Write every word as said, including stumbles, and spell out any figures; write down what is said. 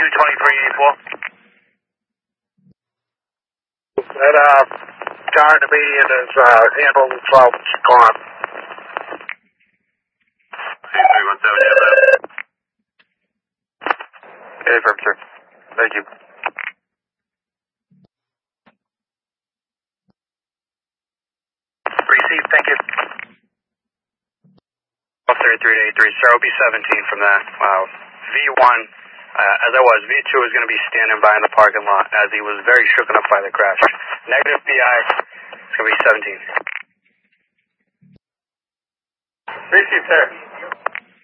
two twenty-three eight four. That, uh, guy in the median is, uh, handled himself, it's gone. three one seven, yeah, man. Okay, firm, sir. Thank you. Received, thank you. thirty-three to eighty-three, sir, I'll be seventeen from that. Wow. V one, uh, as I was, V two is going to be standing by in the parking lot as he was very shooken up by the crash. Negative B I, it's going to be seventeen. Received, sir.